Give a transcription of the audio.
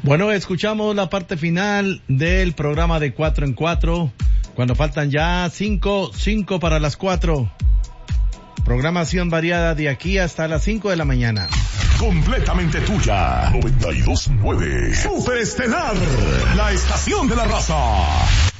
Bueno, escuchamos la parte final del programa de 4 en 4, cuando faltan ya 5 para las 4. Programación variada de aquí hasta las 5 de la mañana. Completamente tuya. 92.9. Superestelar. La estación de la raza.